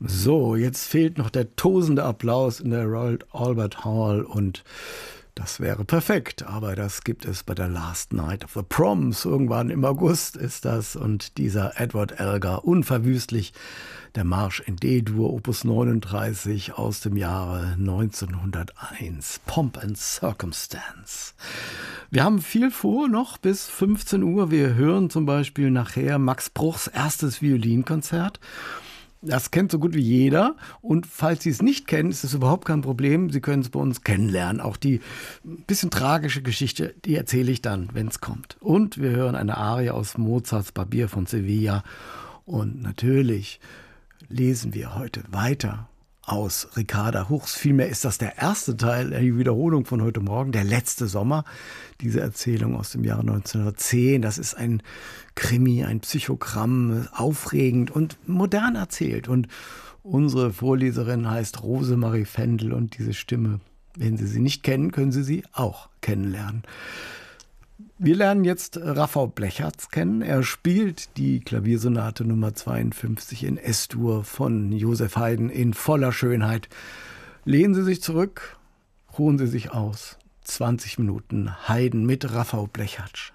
So, jetzt fehlt noch der tosende Applaus in der Royal Albert Hall und das wäre perfekt, aber das gibt es bei der Last Night of the Proms. Irgendwann im August ist das und dieser Edward Elgar, unverwüstlich, der Marsch in D-Dur, Opus 39 aus dem Jahre 1901, Pomp and Circumstance. Wir haben viel vor, noch bis 15 Uhr. Wir hören zum Beispiel nachher Max Bruchs erstes Violinkonzert. Das kennt so gut wie jeder. Und falls Sie es nicht kennen, ist es überhaupt kein Problem. Sie können es bei uns kennenlernen. Auch die bisschen tragische Geschichte, die erzähle ich dann, wenn es kommt. Und wir hören eine Arie aus Mozarts Barbier von Sevilla. Und natürlich lesen wir heute weiter aus Ricarda Huchs. Vielmehr ist das der erste Teil, die Wiederholung von heute Morgen, der letzte Sommer. Diese Erzählung aus dem Jahre 1910, das ist ein Krimi, ein Psychogramm, aufregend und modern erzählt. Und unsere Vorleserin heißt Rosemarie Fendel und diese Stimme, wenn Sie sie nicht kennen, können Sie sie auch kennenlernen. Wir lernen jetzt Raffau Blechertz kennen. Er spielt die Klaviersonate Nummer 52 in S-Dur von Joseph Haydn in voller Schönheit. Lehnen Sie sich zurück, ruhen Sie sich aus. 20 Minuten Haydn mit Raffau Blechertz.